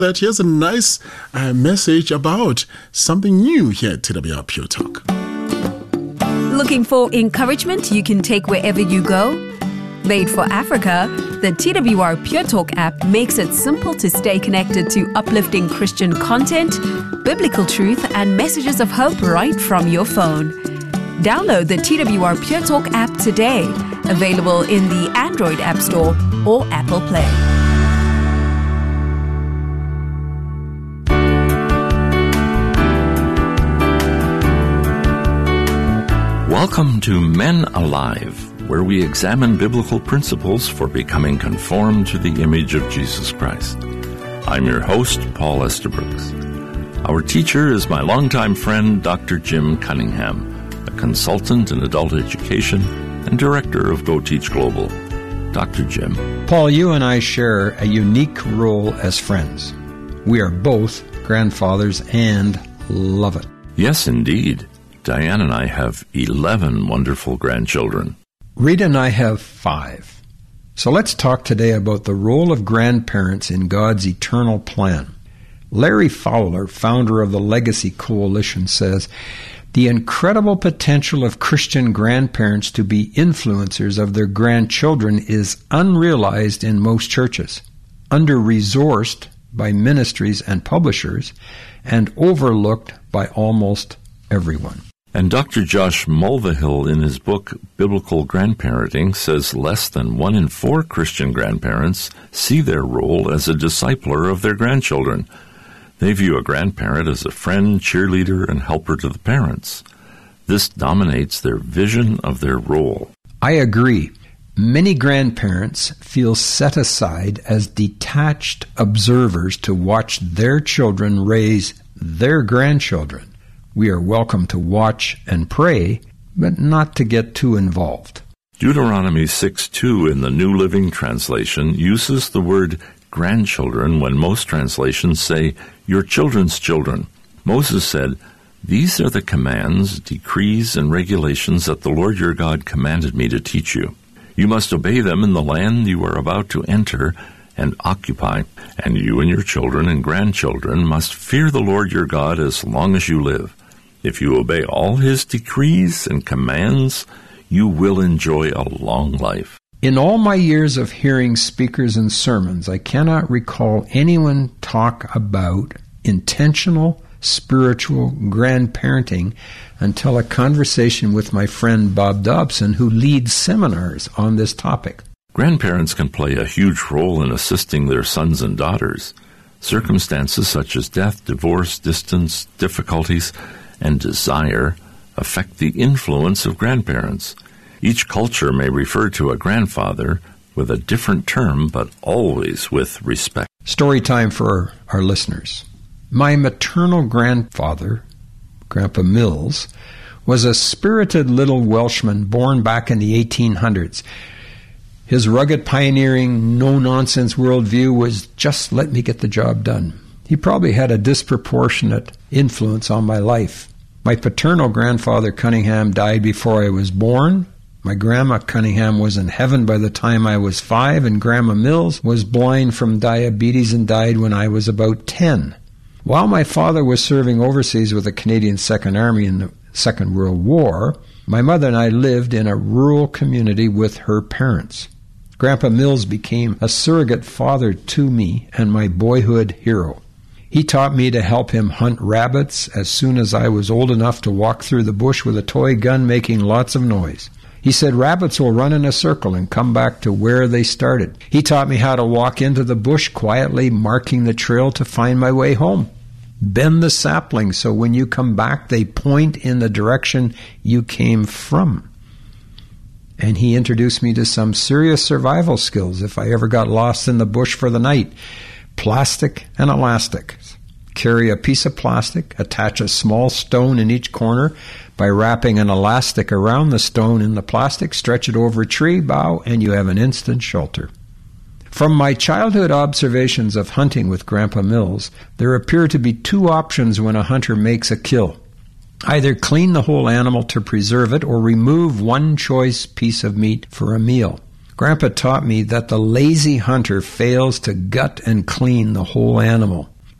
That here's a nice message about something new here at TWR Pure Talk. Looking for encouragement you can take wherever you go? Made for Africa, the TWR Pure Talk app makes it simple to stay connected to uplifting Christian content, biblical truth, and messages of hope right from your phone. Download the TWR Pure Talk app today, available in the Android App Store or Apple Play. Welcome to Men Alive, where we examine biblical principles for becoming conformed to the image of Jesus Christ. I'm your host, Paul Estabrooks. Our teacher is my longtime friend, Dr. Jim Cunningham, a consultant in adult education and director of Go Teach Global. Dr. Jim. Paul, you and I share a unique role as friends. We are both grandfathers and love it. Yes, indeed. Diane and I have 11 wonderful grandchildren. Rita and I have 5. So let's talk today about the role of grandparents in God's eternal plan. Larry Fowler, founder of the Legacy Coalition, says, "The incredible potential of Christian grandparents to be influencers of their grandchildren is unrealized in most churches, under-resourced by ministries and publishers, and overlooked by almost everyone." And Dr. Josh Mulvihill, in his book Biblical Grandparenting, says less than 1 in 4 Christian grandparents see their role as a discipler of their grandchildren. They view a grandparent as a friend, cheerleader, and helper to the parents. This dominates their vision of their role. I agree. Many grandparents feel set aside as detached observers to watch their children raise their grandchildren. We are welcome to watch and pray, but not to get too involved. Deuteronomy 6:2 in the New Living Translation uses the word grandchildren when most translations say your children's children. Moses said, "These are the commands, decrees, and regulations that the Lord your God commanded me to teach you. You must obey them in the land you are about to enter and occupy, and you and your children and grandchildren must fear the Lord your God as long as you live. If you obey all his decrees and commands, you will enjoy a long life." In all my years of hearing speakers and sermons, I cannot recall anyone talk about intentional spiritual grandparenting until a conversation with my friend Bob Dobson, who leads seminars on this topic. Grandparents can play a huge role in assisting their sons and daughters. Circumstances such as death, divorce, distance, difficulties, and desire affect the influence of grandparents. Each culture may refer to a grandfather with a different term, but always with respect. Story time for our listeners. My maternal grandfather, Grandpa Mills, was a spirited little Welshman born back in the 1800s. His rugged, pioneering, no-nonsense worldview was just let me get the job done. He probably had a disproportionate influence on my life. My paternal grandfather, Cunningham, died before I was born. My grandma Cunningham was in heaven by the time I was 5, and Grandma Mills was blind from diabetes and died when I was about 10. While my father was serving overseas with the Canadian Second Army in the Second World War, my mother and I lived in a rural community with her parents. Grandpa Mills became a surrogate father to me and my boyhood hero. He taught me to help him hunt rabbits as soon as I was old enough to walk through the bush with a toy gun making lots of noise. He said rabbits will run in a circle and come back to where they started. He taught me how to walk into the bush quietly, marking the trail to find my way home. Bend the saplings so when you come back, they point in the direction you came from. And he introduced me to some serious survival skills if I ever got lost in the bush for the night. Plastic and elastic. Carry a piece of plastic, attach a small stone in each corner by wrapping an elastic around the stone in the plastic, stretch it over a tree bough, and you have an instant shelter. From my childhood observations of hunting with Grandpa Mills, there appear to be 2 options when a hunter makes a kill. Either clean the whole animal to preserve it or remove one choice piece of meat for a meal. Grandpa taught me that the lazy hunter fails to gut and clean the whole animal.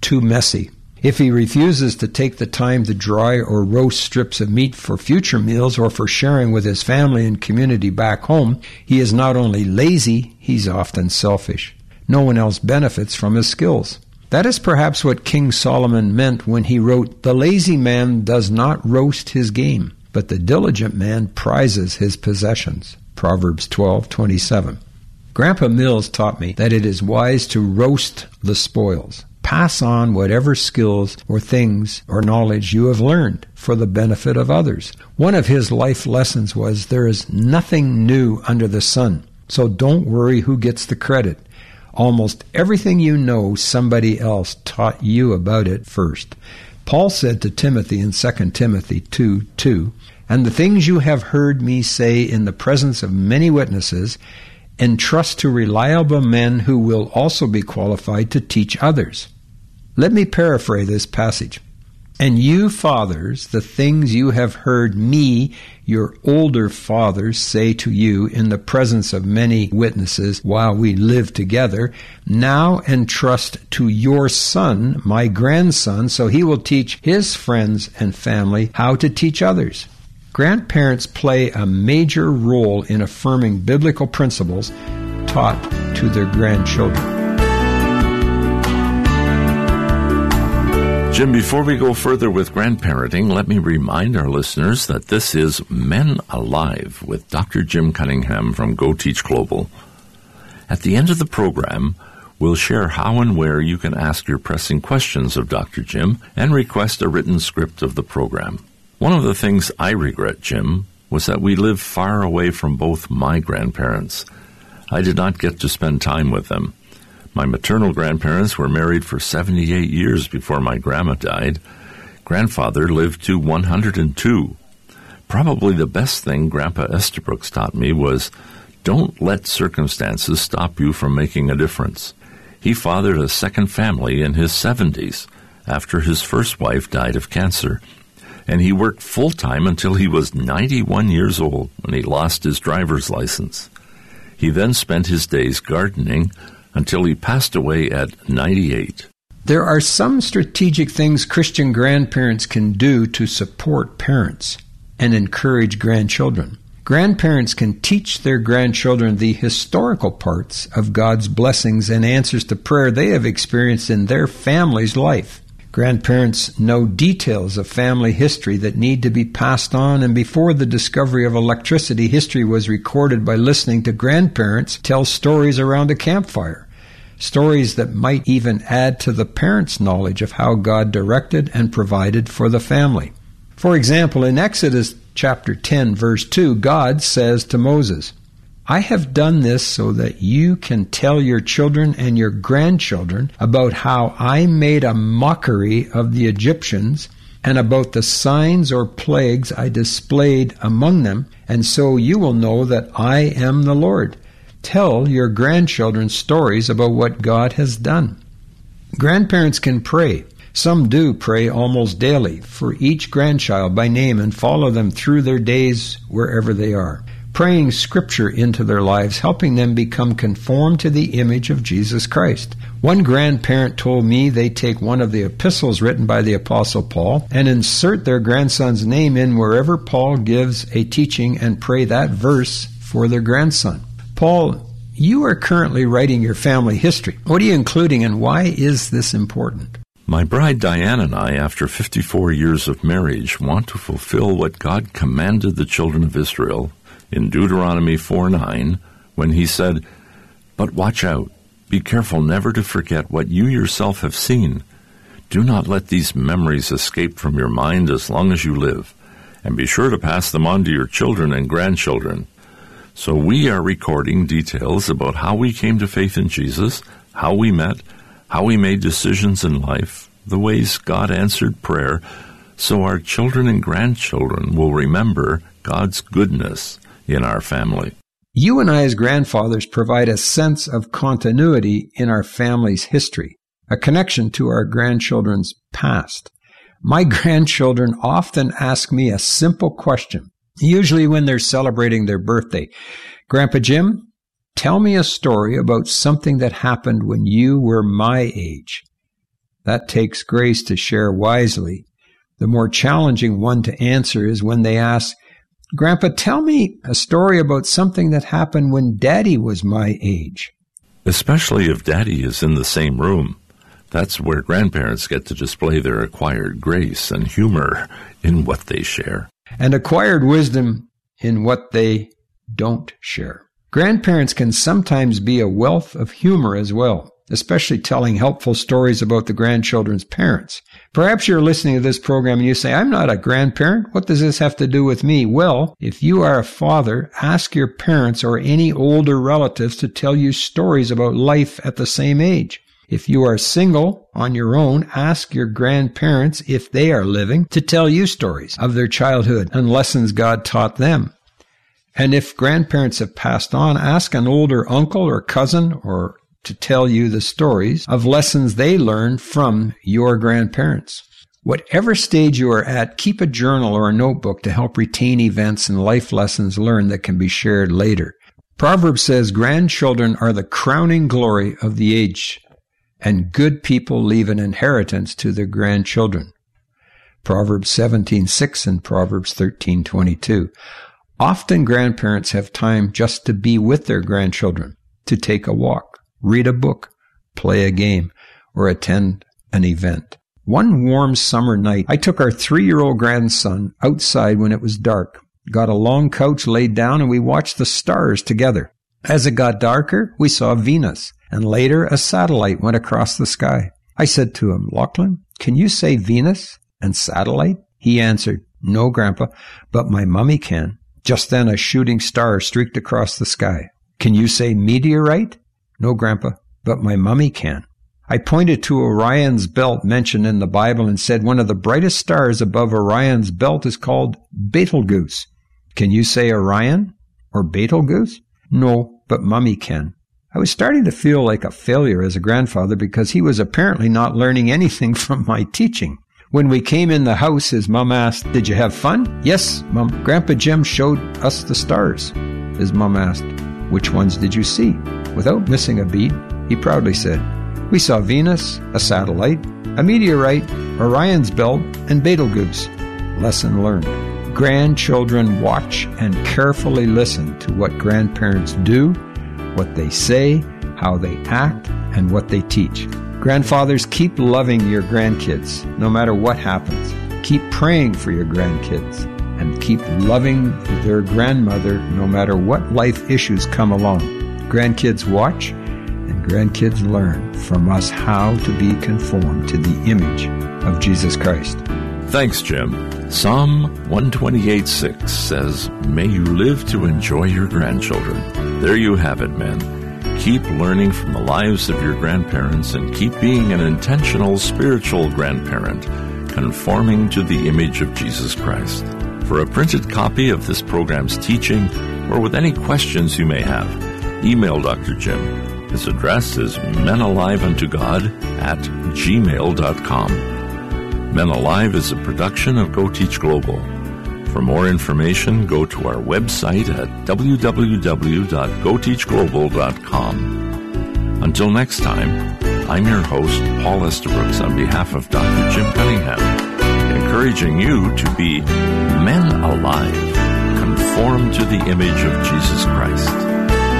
too messy. If he refuses to take the time to dry or roast strips of meat for future meals or for sharing with his family and community back home, he is not only lazy, he's often selfish. No one else benefits from his skills. That is perhaps what King Solomon meant when he wrote, "The lazy man does not roast his game, but the diligent man prizes his possessions." Proverbs 12:27. Grandpa Mills taught me that it is wise to roast the spoils. Pass on whatever skills or things or knowledge you have learned for the benefit of others. One of his life lessons was there is nothing new under the sun, so don't worry who gets the credit. Almost everything you know, somebody else taught you about it first. Paul said to Timothy in 2 Timothy 2:2, "And the things you have heard me say in the presence of many witnesses, entrust to reliable men who will also be qualified to teach others." Let me paraphrase this passage. "And you, fathers, the things you have heard me, your older fathers, say to you in the presence of many witnesses while we live together, now entrust to your son, my grandson, so he will teach his friends and family how to teach others." Grandparents play a major role in affirming biblical principles taught to their grandchildren. Jim, before we go further with grandparenting, let me remind our listeners that this is Men Alive with Dr. Jim Cunningham from Go Teach Global. At the end of the program, we'll share how and where you can ask your pressing questions of Dr. Jim and request a written script of the program. One of the things I regret, Jim, was that we live far away from both my grandparents. I did not get to spend time with them. My maternal grandparents were married for 78 years before my grandma died. Grandfather lived to 102. Probably the best thing Grandpa Estabrooks taught me was, don't let circumstances stop you from making a difference. He fathered a second family in his 70s after his first wife died of cancer, and he worked full-time until he was 91 years old when he lost his driver's license. He then spent his days gardening until he passed away at 98. There are some strategic things Christian grandparents can do to support parents and encourage grandchildren. Grandparents can teach their grandchildren the historical parts of God's blessings and answers to prayer they have experienced in their family's life. Grandparents know details of family history that need to be passed on, and before the discovery of electricity, history was recorded by listening to grandparents tell stories around a campfire. Stories that might even add to the parents' knowledge of how God directed and provided for the family. For example, in Exodus chapter 10, verse 2, God says to Moses, "I have done this so that you can tell your children and your grandchildren about how I made a mockery of the Egyptians and about the signs or plagues I displayed among them, and so you will know that I am the Lord. Tell your grandchildren stories about what God has done." Grandparents can pray. Some do pray almost daily for each grandchild by name and follow them through their days wherever they are, praying Scripture into their lives, helping them become conformed to the image of Jesus Christ. One grandparent told me they take one of the epistles written by the Apostle Paul and insert their grandson's name in wherever Paul gives a teaching and pray that verse for their grandson. Paul, you are currently writing your family history. What are you including, and why is this important? My bride Diane and I, after 54 years of marriage, want to fulfill what God commanded the children of Israel in Deuteronomy 4:9, when he said, "But watch out, be careful never to forget what you yourself have seen. Do not let these memories escape from your mind as long as you live, and be sure to pass them on to your children and grandchildren." So we are recording details about how we came to faith in Jesus, how we met, how we made decisions in life, the ways God answered prayer, so our children and grandchildren will remember God's goodness in our family. You and I as grandfathers provide a sense of continuity in our family's history, a connection to our grandchildren's past. My grandchildren often ask me a simple question, usually when they're celebrating their birthday. "Grandpa Jim, tell me a story about something that happened when you were my age." That takes grace to share wisely. The more challenging one to answer is when they ask, Grandpa, tell me a story about something that happened when Daddy was my age. Especially if Daddy is in the same room. That's where grandparents get to display their acquired grace and humor in what they share. And acquired wisdom in what they don't share. Grandparents can sometimes be a wealth of humor as well, especially telling helpful stories about the grandchildren's parents. Perhaps you're listening to this program and you say, I'm not a grandparent. What does this have to do with me? Well, if you are a father, ask your parents or any older relatives to tell you stories about life at the same age. If you are single on your own, ask your grandparents, if they are living, to tell you stories of their childhood and lessons God taught them. And if grandparents have passed on, ask an older uncle or cousin or to tell you the stories of lessons they learned from your grandparents. Whatever stage you are at, keep a journal or a notebook to help retain events and life lessons learned that can be shared later. Proverbs says grandchildren are the crowning glory of the age, and good people leave an inheritance to their grandchildren. Proverbs 17:6 and Proverbs 13:22. Often grandparents have time just to be with their grandchildren, to take a walk, read a book, play a game, or attend an event. One warm summer night, I took our 3-year-old grandson outside when it was dark, got a long couch laid down, and we watched the stars together. As it got darker, we saw Venus, and later a satellite went across the sky. I said to him, Lachlan, can you say Venus and satellite? He answered, no, Grandpa, but my mummy can. Just then a shooting star streaked across the sky. Can you say meteorite? No, Grandpa, but my mummy can. I pointed to Orion's belt mentioned in the Bible and said one of the brightest stars above Orion's belt is called Betelgeuse. Can you say Orion or Betelgeuse? No, but Mummy can. I was starting to feel like a failure as a grandfather because he was apparently not learning anything from my teaching. When we came in the house, his mom asked, did you have fun? Yes, Mom. Grandpa Jim showed us the stars. His mom asked, which ones did you see? Without missing a beat, he proudly said, we saw Venus, a satellite, a meteorite, Orion's belt, and Betelgeuse. Lesson learned. Grandchildren watch and carefully listen to what grandparents do, what they say, how they act, and what they teach. Grandfathers, keep loving your grandkids, no matter what happens. Keep praying for your grandkids, and keep loving their grandmother, no matter what life issues come along. Grandkids watch, and grandkids learn from us how to be conformed to the image of Jesus Christ. Thanks, Jim. Psalm 128:6 says, may you live to enjoy your grandchildren. There you have it, men. Keep learning from the lives of your grandparents and keep being an intentional spiritual grandparent, conforming to the image of Jesus Christ. For a printed copy of this program's teaching, or with any questions you may have, email Dr. Jim. His address is menaliveunto@gmail.com. Men Alive is a production of Go Teach Global. For more information, go to our website at www.goteachglobal.com. Until next time, I'm your host, Paul Estabrooks, on behalf of Dr. Jim Cunningham, encouraging you to be men alive, conformed to the image of Jesus Christ.